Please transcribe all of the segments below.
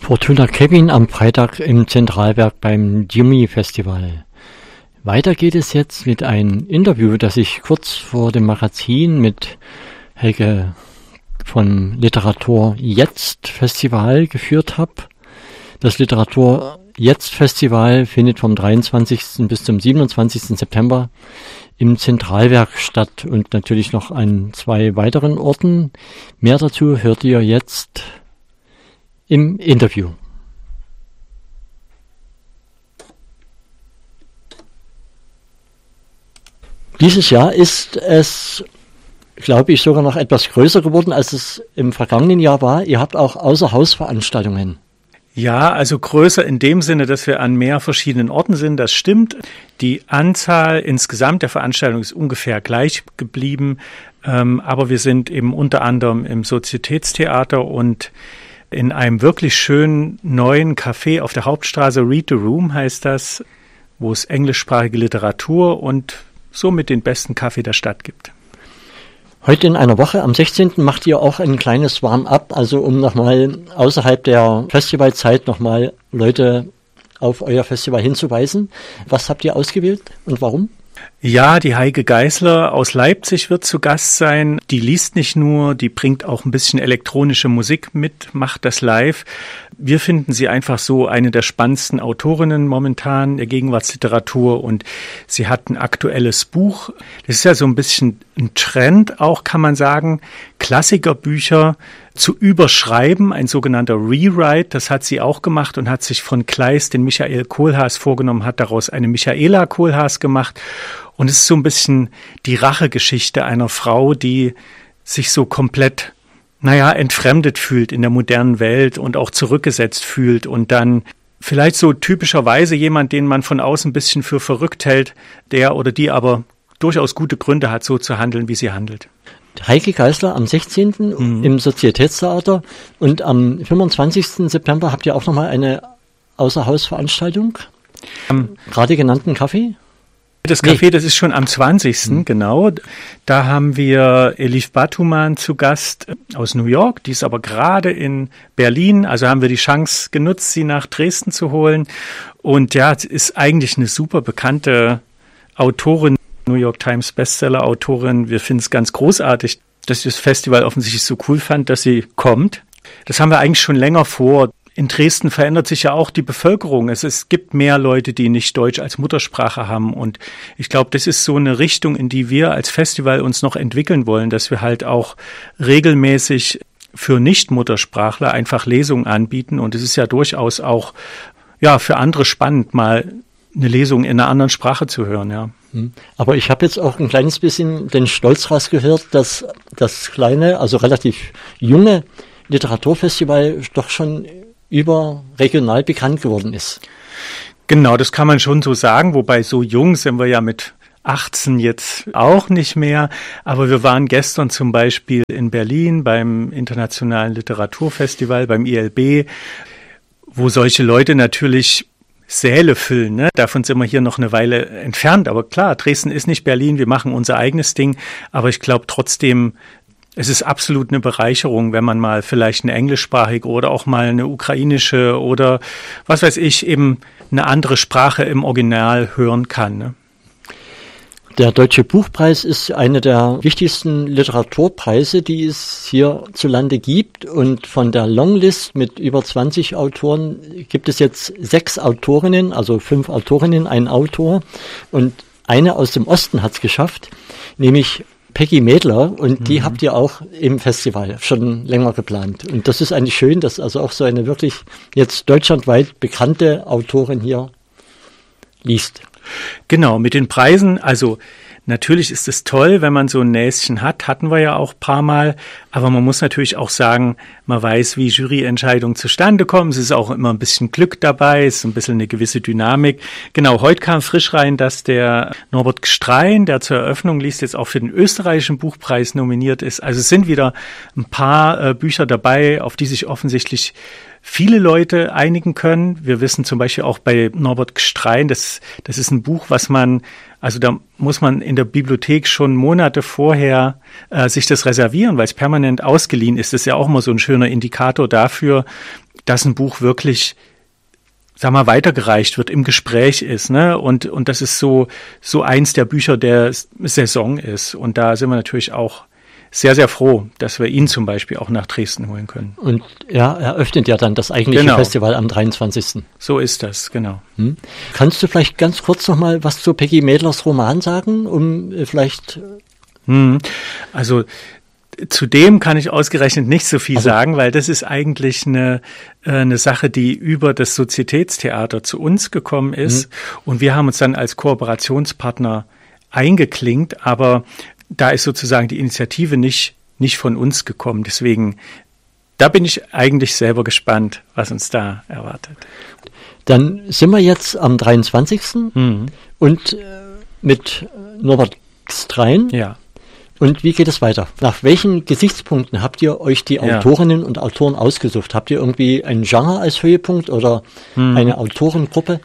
Fortuna Kevin am Freitag im Zentralberg beim Jimmy Festival. Weiter geht es jetzt mit einem Interview, das ich kurz vor dem Magazin mit Helge vom Literatur Jetzt Festival geführt habe. Das Literatur Jetzt Festival findet vom 23. bis zum 27. September im Zentralberg statt und natürlich noch an 2 weiteren Orten. Mehr dazu hört ihr jetzt im Interview. Dieses Jahr ist es, glaube ich, sogar noch etwas größer geworden, als es im vergangenen Jahr war. Ihr habt auch Außerhausveranstaltungen. Ja, also größer in dem Sinne, dass wir an mehr verschiedenen Orten sind, das stimmt. Die Anzahl insgesamt der Veranstaltungen ist ungefähr gleich geblieben, aber wir sind eben unter anderem im Sozietätstheater und in einem wirklich schönen neuen Café auf der Hauptstraße, Read the Room heißt das, wo es englischsprachige Literatur und somit den besten Kaffee der Stadt gibt. Heute in einer Woche, am 16. macht ihr auch ein kleines Warm-up, also um nochmal außerhalb der Festivalzeit nochmal Leute auf euer Festival hinzuweisen. Was habt ihr ausgewählt und warum? Ja, die Heike Geisler aus Leipzig wird zu Gast sein. Die liest nicht nur, die bringt auch ein bisschen elektronische Musik mit, macht das live. Wir finden sie einfach so eine der spannendsten Autorinnen momentan der Gegenwartsliteratur und sie hat ein aktuelles Buch. Das ist ja so ein bisschen ein Trend auch, kann man sagen, Klassikerbücher zu überschreiben, ein sogenannter Rewrite. Das hat sie auch gemacht und hat sich von Kleist den Michael Kohlhaas vorgenommen, hat daraus eine Michaela Kohlhaas gemacht. Und es ist so ein bisschen die Rachegeschichte einer Frau, die sich so komplett, entfremdet fühlt in der modernen Welt und auch zurückgesetzt fühlt und dann vielleicht so typischerweise jemand, den man von außen ein bisschen für verrückt hält, der oder die aber durchaus gute Gründe hat, so zu handeln, wie sie handelt. Heike Geisler am 16. Im Sozietätstheater und am 25. September habt ihr auch nochmal eine Außerhausveranstaltung, gerade genannten Kaffee. Das Café, das ist schon am 20. Genau. Da haben wir Elif Batuman zu Gast aus New York. Die ist aber gerade in Berlin. Also haben wir die Chance genutzt, sie nach Dresden zu holen. Und ja, es ist eigentlich eine super bekannte Autorin, New York Times Bestseller-Autorin. Wir finden es ganz großartig, dass sie das Festival offensichtlich so cool fand, dass sie kommt. Das haben wir eigentlich schon länger vor. In Dresden verändert sich ja auch die Bevölkerung. Es gibt mehr Leute, die nicht Deutsch als Muttersprache haben. Und ich glaube, das ist so eine Richtung, in die wir als Festival uns noch entwickeln wollen, dass wir halt auch regelmäßig für Nicht-Muttersprachler einfach Lesungen anbieten. Und es ist ja durchaus auch für andere spannend, mal eine Lesung in einer anderen Sprache zu hören. Ja. Aber ich habe jetzt auch ein kleines bisschen den Stolz rausgehört, dass das kleine, also relativ junge Literaturfestival doch schon überregional bekannt geworden ist. Genau, das kann man schon so sagen, wobei so jung sind wir ja mit 18 jetzt auch nicht mehr. Aber wir waren gestern zum Beispiel in Berlin beim Internationalen Literaturfestival, beim ILB, wo solche Leute natürlich Säle füllen. Ne? Davon sind wir hier noch eine Weile entfernt. Aber klar, Dresden ist nicht Berlin, wir machen unser eigenes Ding. Aber ich glaube trotzdem, es ist absolut eine Bereicherung, wenn man mal vielleicht eine englischsprachige oder auch mal eine ukrainische oder was weiß ich, eben eine andere Sprache im Original hören kann. Ne? Der Deutsche Buchpreis ist eine der wichtigsten Literaturpreise, die es hierzulande gibt. Und von der Longlist mit über 20 Autoren gibt es jetzt 6 Autorinnen, also 5 Autorinnen, ein Autor. Und eine aus dem Osten hat es geschafft, nämlich Peggy Mädler, und die habt ihr auch im Festival schon länger geplant. Und das ist eigentlich schön, dass also auch so eine wirklich jetzt deutschlandweit bekannte Autorin hier liest. Genau, mit den Preisen, also natürlich ist es toll, wenn man so ein Näschen hat, hatten wir ja auch ein paar Mal, aber man muss natürlich auch sagen, man weiß, wie Juryentscheidungen zustande kommen, es ist auch immer ein bisschen Glück dabei, es ist ein bisschen eine gewisse Dynamik. Genau, heute kam frisch rein, dass der Norbert Gstrein, der zur Eröffnung liest, jetzt auch für den österreichischen Buchpreis nominiert ist. Also es sind wieder ein paar Bücher dabei, auf die sich offensichtlich viele Leute einigen können. Wir wissen zum Beispiel auch bei Norbert Gstrein, das ist ein Buch, was man, also da muss man in der Bibliothek schon Monate vorher sich das reservieren, weil es permanent ausgeliehen ist. Das ist ja auch immer so ein schöner Indikator dafür, dass ein Buch wirklich, sag mal, weitergereicht wird, im Gespräch ist, ne? Und das ist so eins der Bücher der Saison ist. Und da sind wir natürlich auch sehr, sehr froh, dass wir ihn zum Beispiel auch nach Dresden holen können. Und er eröffnet ja dann das eigentliche Festival am 23. So ist das, genau. Kannst du vielleicht ganz kurz noch mal was zu Peggy Mädlers Roman sagen, um vielleicht... Also zu dem kann ich ausgerechnet nicht so viel sagen, weil das ist eigentlich eine Sache, die über das Sozietätstheater zu uns gekommen ist. Und wir haben uns dann als Kooperationspartner eingeklinkt, aber da ist sozusagen die Initiative nicht von uns gekommen. Deswegen, da bin ich eigentlich selber gespannt, was uns da erwartet. Dann sind wir jetzt am 23. Und mit Norbert Gstrein. Ja. Und wie geht es weiter? Nach welchen Gesichtspunkten habt ihr euch die Autorinnen und Autoren ausgesucht? Habt ihr irgendwie ein Genre als Höhepunkt oder eine Autorengruppe?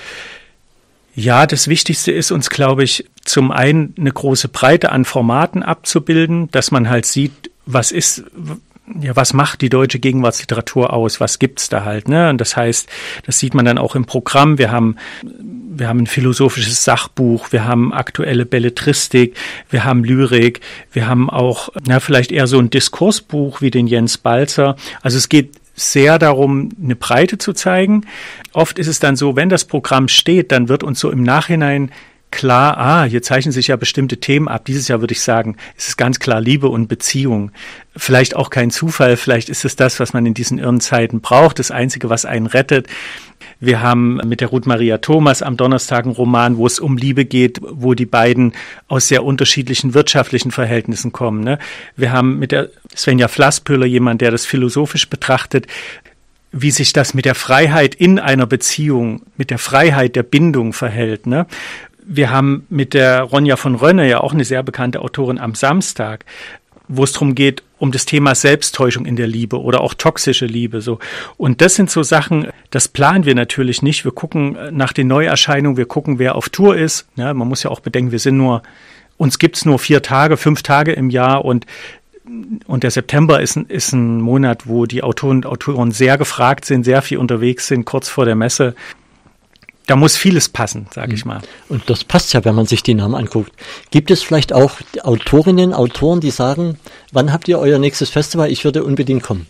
Ja, das Wichtigste ist uns, glaube ich, zum einen eine große Breite an Formaten abzubilden, dass man halt sieht, was macht die deutsche Gegenwartsliteratur aus? Was gibt's da halt, ne? Und das heißt, das sieht man dann auch im Programm. Wir haben ein philosophisches Sachbuch, wir haben aktuelle Belletristik, wir haben Lyrik, wir haben auch, vielleicht eher so ein Diskursbuch wie den Jens Balzer. Also es geht sehr darum, eine Breite zu zeigen. Oft ist es dann so, wenn das Programm steht, dann wird uns so im Nachhinein klar, hier zeichnen sich ja bestimmte Themen ab. Dieses Jahr würde ich sagen, ist es ganz klar Liebe und Beziehung. Vielleicht auch kein Zufall, vielleicht ist es das, was man in diesen irren Zeiten braucht, das Einzige, was einen rettet. Wir haben mit der Ruth Maria Thomas am Donnerstag einen Roman, wo es um Liebe geht, wo die beiden aus sehr unterschiedlichen wirtschaftlichen Verhältnissen kommen. Ne? Wir haben mit der Svenja Flasspöhler jemand, der das philosophisch betrachtet, wie sich das mit der Freiheit in einer Beziehung, mit der Freiheit der Bindung verhält. Ne? Wir haben mit der Ronja von Rönne, ja auch eine sehr bekannte Autorin, am Samstag, wo es darum geht, um das Thema Selbsttäuschung in der Liebe oder auch toxische Liebe. So. Und das sind so Sachen, das planen wir natürlich nicht. Wir gucken nach den Neuerscheinungen, wir gucken, wer auf Tour ist. Ja, man muss ja auch bedenken, uns gibt's nur 5 Tage im Jahr und der September ist ein Monat, wo die Autoren und Autoren sehr gefragt sind, sehr viel unterwegs sind, kurz vor der Messe. Da muss vieles passen, sage ich mal. Und das passt ja, wenn man sich die Namen anguckt. Gibt es vielleicht auch Autorinnen, Autoren, die sagen, wann habt ihr euer nächstes Festival? Ich würde unbedingt kommen.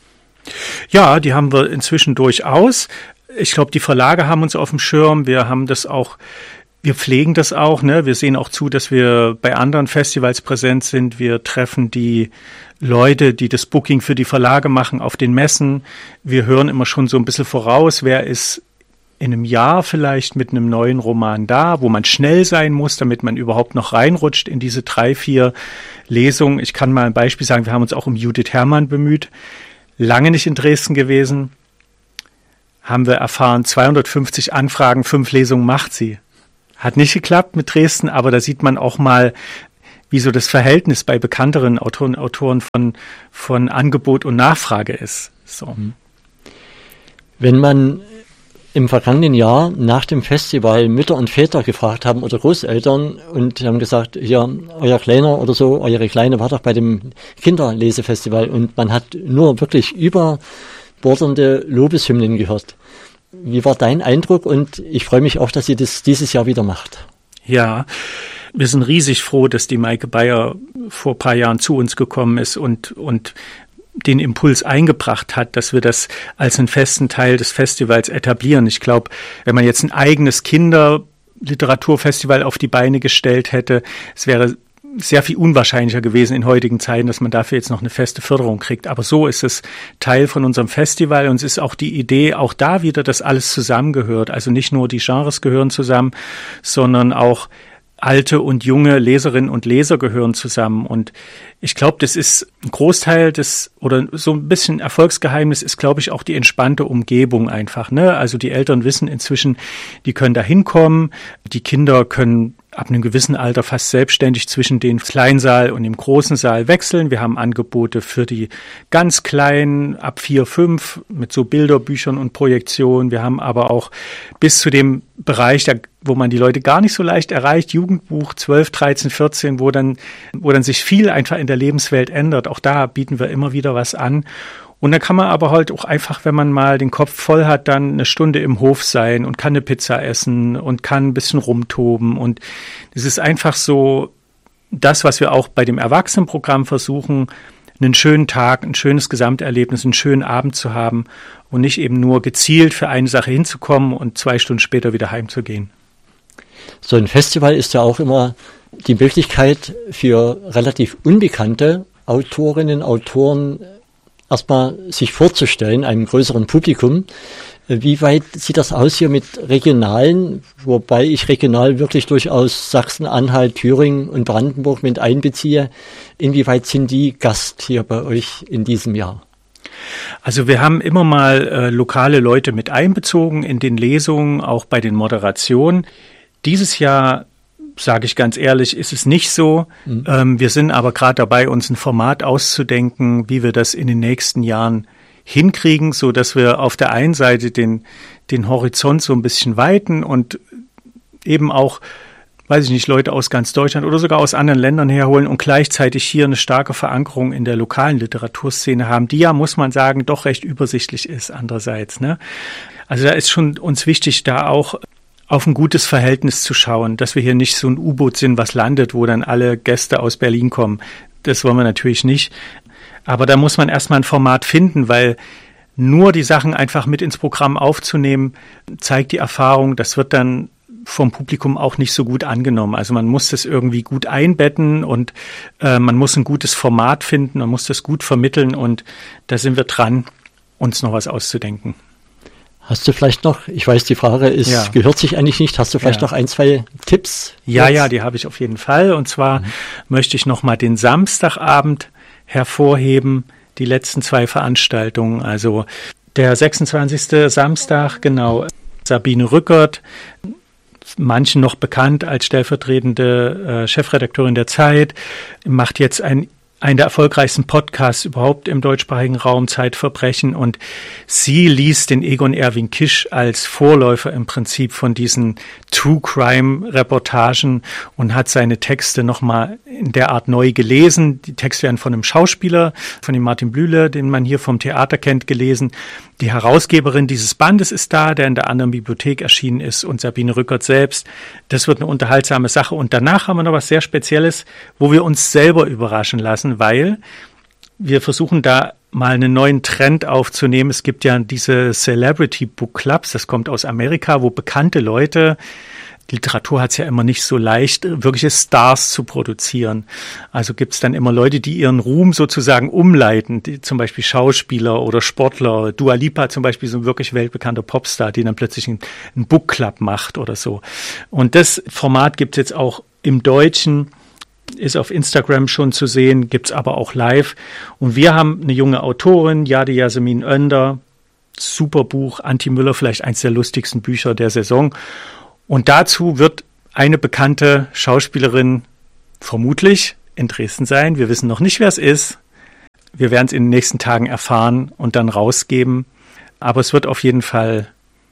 Ja, die haben wir inzwischen durchaus. Ich glaube, die Verlage haben uns auf dem Schirm. Wir pflegen das auch. Ne? Wir sehen auch zu, dass wir bei anderen Festivals präsent sind. Wir treffen die Leute, die das Booking für die Verlage machen, auf den Messen. Wir hören immer schon so ein bisschen voraus, wer ist in einem Jahr vielleicht mit einem neuen Roman da, wo man schnell sein muss, damit man überhaupt noch reinrutscht in diese 3, 4 Lesungen. Ich kann mal ein Beispiel sagen, wir haben uns auch um Judith Herrmann bemüht. Lange nicht in Dresden gewesen, haben wir erfahren, 250 Anfragen, 5 Lesungen macht sie. Hat nicht geklappt mit Dresden, aber da sieht man auch mal, wie so das Verhältnis bei bekannteren Autoren von Angebot und Nachfrage ist. So. Wenn man im vergangenen Jahr nach dem Festival Mütter und Väter gefragt haben oder Großeltern und haben gesagt, ja, euer Kleiner oder so, eure Kleine war doch bei dem Kinderlesefestival und man hat nur wirklich überbordende Lobeshymnen gehört. Wie war dein Eindruck? Und ich freue mich auch, dass ihr das dieses Jahr wieder macht. Ja, wir sind riesig froh, dass die Maike Bayer vor ein paar Jahren zu uns gekommen ist und den Impuls eingebracht hat, dass wir das als einen festen Teil des Festivals etablieren. Ich glaube, wenn man jetzt ein eigenes Kinderliteraturfestival auf die Beine gestellt hätte, es wäre sehr viel unwahrscheinlicher gewesen in heutigen Zeiten, dass man dafür jetzt noch eine feste Förderung kriegt. Aber so ist es Teil von unserem Festival und es ist auch die Idee, auch da wieder, dass alles zusammengehört. Also nicht nur die Genres gehören zusammen, sondern auch alte und junge Leserinnen und Leser gehören zusammen. Und ich glaube, das ist ein Großteil oder so ein bisschen Erfolgsgeheimnis ist, glaube ich, auch die entspannte Umgebung einfach, ne? Also die Eltern wissen inzwischen, die können da hinkommen, die Kinder können ab einem gewissen Alter fast selbstständig zwischen dem Kleinsaal und dem großen Saal wechseln. Wir haben Angebote für die ganz Kleinen ab 4, 5 mit so Bilderbüchern und Projektionen. Wir haben aber auch bis zu dem Bereich, wo man die Leute gar nicht so leicht erreicht, Jugendbuch 12, 13, 14, wo dann sich viel einfach in der Lebenswelt ändert. Auch da bieten wir immer wieder was an. Und dann kann man aber halt auch einfach, wenn man mal den Kopf voll hat, dann eine Stunde im Hof sein und kann eine Pizza essen und kann ein bisschen rumtoben. Und es ist einfach so das, was wir auch bei dem Erwachsenenprogramm versuchen, einen schönen Tag, ein schönes Gesamterlebnis, einen schönen Abend zu haben und nicht eben nur gezielt für eine Sache hinzukommen und 2 Stunden später wieder heimzugehen. So ein Festival ist ja auch immer die Möglichkeit für relativ unbekannte Autorinnen, Autoren erstmal sich vorzustellen, einem größeren Publikum. Wie weit sieht das aus hier mit regionalen, wobei ich regional wirklich durchaus Sachsen-Anhalt, Thüringen und Brandenburg mit einbeziehe? Inwieweit sind die Gast hier bei euch in diesem Jahr? Also wir haben immer mal lokale Leute mit einbezogen in den Lesungen, auch bei den Moderationen. Dieses Jahr, sage ich ganz ehrlich, ist es nicht so. Wir sind aber gerade dabei, uns ein Format auszudenken, wie wir das in den nächsten Jahren hinkriegen, so dass wir auf der einen Seite den Horizont so ein bisschen weiten und eben auch, weiß ich nicht, Leute aus ganz Deutschland oder sogar aus anderen Ländern herholen und gleichzeitig hier eine starke Verankerung in der lokalen Literaturszene haben, die ja, muss man sagen, doch recht übersichtlich ist andererseits, ne? Also da ist schon uns wichtig, da auch auf ein gutes Verhältnis zu schauen, dass wir hier nicht so ein U-Boot sind, was landet, wo dann alle Gäste aus Berlin kommen. Das wollen wir natürlich nicht. Aber da muss man erstmal ein Format finden, weil nur die Sachen einfach mit ins Programm aufzunehmen, zeigt die Erfahrung, das wird dann vom Publikum auch nicht so gut angenommen. Also man muss das irgendwie gut einbetten und man muss ein gutes Format finden, man muss das gut vermitteln und da sind wir dran, uns noch was auszudenken. Hast du vielleicht noch, ich weiß, die Frage ist, gehört sich eigentlich nicht, hast du vielleicht noch 1, 2 Tipps? Ja, die habe ich auf jeden Fall. Und zwar möchte ich noch mal den Samstagabend hervorheben, die letzten 2 Veranstaltungen. Also der 26. Samstag, genau, Sabine Rückert, manchen noch bekannt als stellvertretende Chefredakteurin der Zeit, macht jetzt einen der erfolgreichsten Podcasts überhaupt im deutschsprachigen Raum, Zeitverbrechen. Und sie liest den Egon Erwin Kisch als Vorläufer im Prinzip von diesen True-Crime-Reportagen und hat seine Texte nochmal in der Art neu gelesen. Die Texte werden von einem Schauspieler, von dem Martin Blühle, den man hier vom Theater kennt, gelesen. Die Herausgeberin dieses Bandes ist da, der in der anderen Bibliothek erschienen ist, und Sabine Rückert selbst. Das wird eine unterhaltsame Sache. Und danach haben wir noch was sehr Spezielles, wo wir uns selber überraschen lassen, weil wir versuchen da mal einen neuen Trend aufzunehmen. Es gibt ja diese Celebrity Book Clubs, das kommt aus Amerika, wo bekannte Leute, die Literatur hat es ja immer nicht so leicht, wirkliche Stars zu produzieren. Also gibt es dann immer Leute, die ihren Ruhm sozusagen umleiten, die, zum Beispiel Schauspieler oder Sportler. Dua Lipa zum Beispiel, so ein wirklich weltbekannter Popstar, die dann plötzlich einen Book Club macht oder so. Und das Format gibt es jetzt auch im Deutschen, ist auf Instagram schon zu sehen, gibt's aber auch live. Und wir haben eine junge Autorin, Jade Yasemin Önder, super Buch, Anti Müller, vielleicht eins der lustigsten Bücher der Saison. Und dazu wird eine bekannte Schauspielerin vermutlich in Dresden sein. Wir wissen noch nicht, wer es ist. Wir werden es in den nächsten Tagen erfahren und dann rausgeben. Aber es wird auf jeden Fall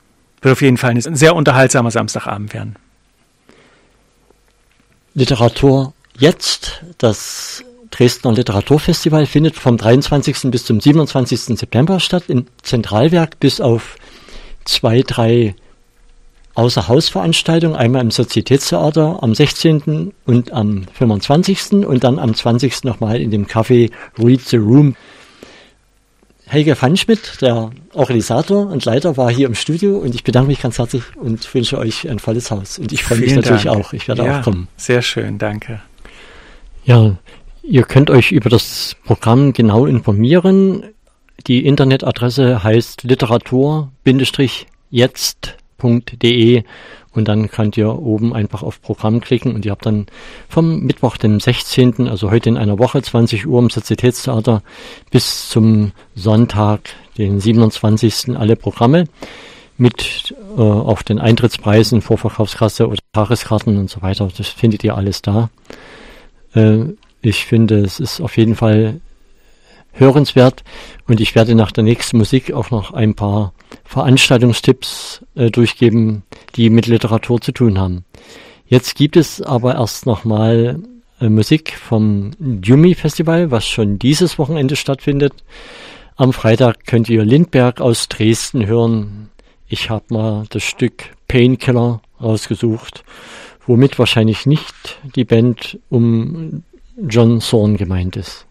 ein sehr unterhaltsamer Samstagabend werden. Literatur jetzt, das Dresdner Literaturfestival findet vom 23. bis zum 27. September statt im Zentralwerk, bis auf 2, 3 Außerhausveranstaltungen, einmal im Sozietätstheater am 16. und am 25. und dann am 20. nochmal in dem Café Read the Room. Helge Pfannschmidt, der Organisator und Leiter, war hier im Studio und ich bedanke mich ganz herzlich und wünsche euch ein volles Haus. Und ich freue mich natürlich auch. Ich werde auch kommen. Sehr schön, danke. Ja, ihr könnt euch über das Programm genau informieren. Die Internetadresse heißt literatur-jetzt.de und dann könnt ihr oben einfach auf Programm klicken und ihr habt dann vom Mittwoch, den 16., also heute in einer Woche, 20 Uhr im Sozietätstheater, bis zum Sonntag, den 27. alle Programme mit auf den Eintrittspreisen, Vorverkaufskasse oder Tageskarten und so weiter. Das findet ihr alles da. Ich finde, es ist auf jeden Fall hörenswert und ich werde nach der nächsten Musik auch noch ein paar Veranstaltungstipps durchgeben, die mit Literatur zu tun haben. Jetzt gibt es aber erst nochmal Musik vom Jumi Festival, was schon dieses Wochenende stattfindet. Am Freitag könnt ihr Lindberg aus Dresden hören. Ich habe mal das Stück Painkiller rausgesucht, womit wahrscheinlich nicht die Band um John Zorn gemeint ist.